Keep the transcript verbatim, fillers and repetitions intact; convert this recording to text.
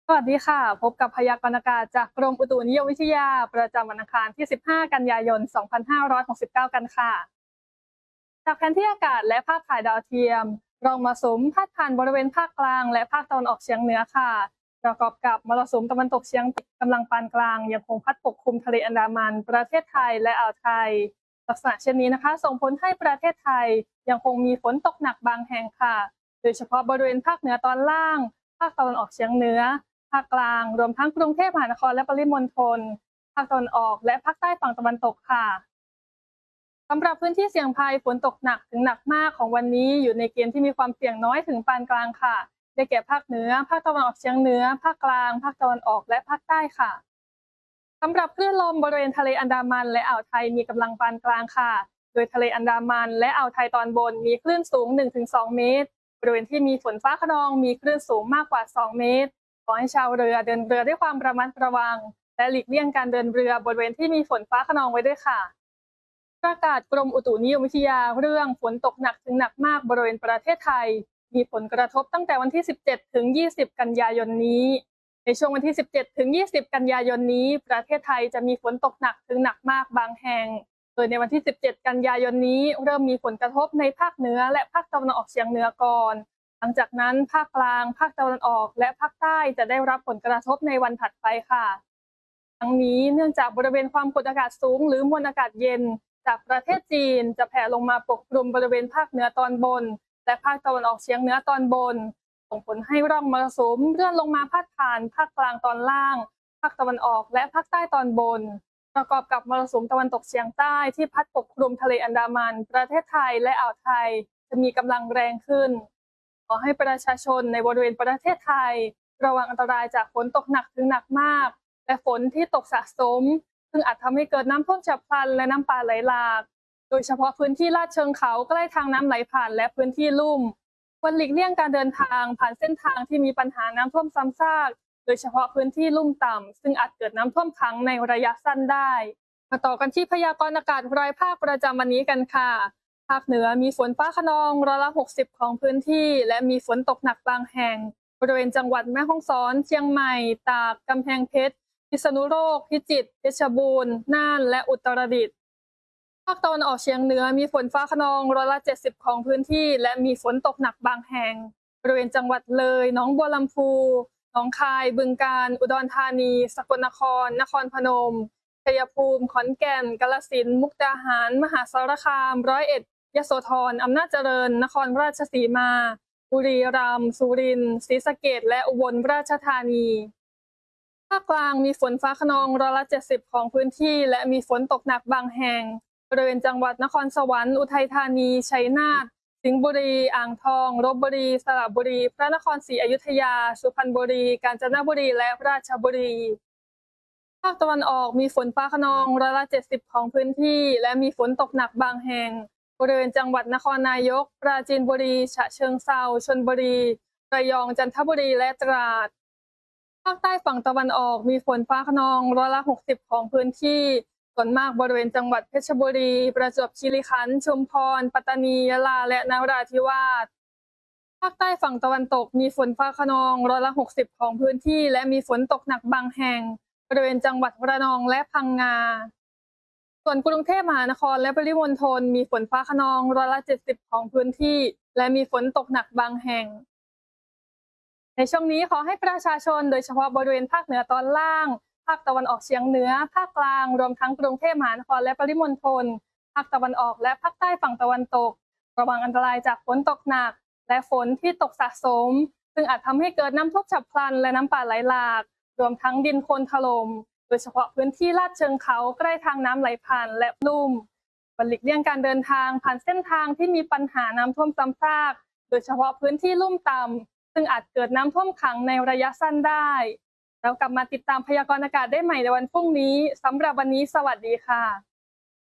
สวัสดีค่ะพบกับพยากรณ์อากาศจากกรมอุตุนิยมวิทยาประจำวันอังคารที่ สิบห้า กันยายน สองพันห้าร้อยหกสิบเก้า กันค่ะจากแผนที่อากาศและภาพถ่ายดาวเทียมร่องมรสุมพาดผ่านบริเวณภาคกลางและภาคตะวันออกเฉียงเหนือค่ะประกอบกับมรสุมตะวันตกเฉียงใต้กำลังปานกลางยังคงพัดปกคลุมทะเลอันดามันประเทศไทยและอ่าวไทยลักษณะเช่นนี้นะคะส่งผลให้ประเทศไทยยังคงมีฝนตกหนักบางแห่งค่ะโดยเฉพาะบริเวณภาคเหนือตอนล่างภาคตะวันออกเฉียงเหนือ ภาคกลางรวมทั้งกรุงเทพมหานครและปริมณฑลภาคตะวันออกและภาคใต้ฝั่งตะวันตกค่ะสำหรับพื้นที่เสี่ยงภัยฝนตกหนักถึงหนักมากของวันนี้อยู่ในเกณฑ์ที่มีความเสี่ยงน้อยถึงปานกลางค่ะได้แก่ภาคเหนือภาคตะวันออกเฉียงเหนือภาคกลางภาคตะวันออกและภาคใต้ค่ะสำหรับคลื่นลมบริเวณทะเลอันดามันและอ่าวไทยมีกำลังปานกลางค่ะโดยทะเลอันดามันและอ่าวไทยตอนบนมีคลื่นสูง หนึ่งถึงสอง เมตรบริเวณที่มีฝนฟ้าคะนองมีคลื่นสูงมากกว่าสองเมตรขอให้ชาวเรือเดินเรือด้วยความระมัดระวังและหลีกเลี่ยงการเดินเรือบริเวณที่มีฝนฟ้าคะนองไว้ด้วยค่ะประกาศกรมอุตุนิยมวิทยาเรื่องฝนตกหนักถึงหนักมากบริเวณประเทศไทยมีผลกระทบตั้งแต่วันที่ สิบเจ็ดถึงยี่สิบ กันยายนนี้ในช่วงวันที่ สิบเจ็ดถึงยี่สิบ กันยายนนี้ประเทศไทยจะมีฝนตกหนักถึงหนักมากบางแห่งโดยในวันที่ สิบเจ็ด กันยายนนี้เริ่มมีผลกระทบในภาคเหนือและภาคตะวันออกเฉียงเหนือก่อนหลังจากนั้นภาคกลางภาคตะวันออกและภาคใต้จะได้รับผลกระทบในวันถัดไปค่ะทั้งนี้เนื่องจากบริเวณความกดอากาศสูงหรือมวลอากาศเย็นจากประเทศจีนจะแผ่ลงมาปกคลุมบริเวณภาคเหนือตอนบนและภาคตะวันออกเฉียงเหนือตอนบนส่งผลให้ร่องมรสุมเลื่อนลงมาพาดผ่านภาคกลางตอนล่างภาคตะวันออกและภาคใต้ตอนบนประกอบกับมรสุมตะวันตกเฉียงใต้ที่พัดปกคลุมทะเลอันดามันประเทศไทยและอ่าวไทยจะมีกำลังแรงขึ้นขอให้ประชาชนในบริเวณประเทศไทยระวังอันตรายจากฝนตกหนักถึงหนักมากและฝนที่ตกสะสมซึ่งอาจทำให้เกิดน้ำท่วมฉับพลันและน้ำป่าไหลหลากโดยเฉพาะพื้นที่ลาดเชิงเขาใกล้ทางน้ำไหลผ่านและพื้นที่ลุ่มควรหลีกเลี่ยงการเดินทางผ่านเส้นทางที่มีปัญหาน้ำท่วมซ้ำซากโดยเฉพาะพื้นที่ลุ่มต่ำซึ่งอาจเกิดน้ำท่วมขังในระยะสั้นได้มาต่อกันที่พยากรณ์อากาศรายภาคประจำวันนี้กันค่ะภาคเหนือมีฝนฟ้าคะนองร้อยละหกสิบของพื้นที่และมีฝนตกหนักบางแห่งบริเวณจังหวัดแม่ฮ่องสอนเชียงใหม่ตากกำแพงเพชรพิษณุโลกพิจิตรเพชรบูรณ์น่านและอุตรดิตถ์ภาคตะวันออกเฉียงเหนือมีฝนฟ้าคะนองร้อยละเจ็ดสิบของพื้นที่และมีฝนตกหนักบางแห่งบริเวณจังหวัดเลยหนองบัวลำพูหนองคายบึงกาฬอุดรธานีสกลนครนครพนมชัยภูมิขอนแก่นกาฬสินธุ์มุกดาหารมหาสารคามร้อยเอ็ดยโสธรอำนาจเจริญนครราชสีมาบุรีรัมย์สุรินทร์ศรีสะเกษและอุบลราชธานีภาคกลางมีฝนฟ้าคะนองร้อยละเจ็ดสิบของพื้นที่และมีฝนตกหนักบางแห่งบริเวณจังหวัดนครสวรรค์อุทัยธานีชัยนาทสิงห์บุรีอ่างทองลพบุรีสระบุรีพระนครศรีอยุธยาสุพรรณบุรีกาญจนบุรีและราชบุรีภาคตะวันออกมีฝนฟ้าคะนองร้อยละเจ็ดสิบของพื้นที่และมีฝนตกหนักบางแห่งบริเวณจังหวัดนครนายกปราจีนบุรีฉะเชิงเทราชลบุรีระยองจันทบุรีและตราดภาคใต้ฝั่งตะวันออกมีฝนฟ้าคะนองร้อยละหกสิบของพื้นที่ส่วนมากบริเวณจังหวัดเพชรบุรีประจวบคีรีขันธ์ชุมพรปัตตานียะลาและนราธิวาสภาคใต้ฝั่งตะวันตกมีฝนฟ้าคะนองร้อยละหกสิบของพื้นที่และมีฝนตกหนักบางแห่งบริเวณจังหวัดระนองและพังงาส่วนกรุงเทพมหานครและปริมณฑลมีฝนฟ้าคะนองร้อยละเจ็ดสิบของพื้นที่และมีฝนตกหนักบางแห่งในช่วงนี้ขอให้ประชาชนโดยเฉพาะบริเวณภาคเหนือตอนล่างภาคตะวันออกเฉียงเหนือภาคกลางรวมทั้งกรุงเทพมหานครและปริมณฑลภาคตะวันออกและภาคใต้ฝั่งตะวันตกระวังอันตรายจากฝนตกหนักและฝนที่ตกสะสมซึ่งอาจทำให้เกิดน้ำท่วมฉับพลันและน้ำป่าไหลหลากรวมทั้งดินโคลนถล่มโดยเฉพาะพื้นที่ลาดเชิงเขาใกล้ทางน้ำไหลผ่านและลุ่มควรหลีกเลี่ยงการเดินทางผ่านเส้นทางที่มีปัญหาน้ำท่วมซ้ำซากโดยเฉพาะพื้นที่ลุ่มต่ำซึ่งอาจเกิดน้ำท่วมขังในระยะสั้นได้แล้วกลับมาติดตามพยากรณ์อากาศได้ใหม่ในวันพรุ่งนี้สำหรับวันนี้สวัสดีค่ะ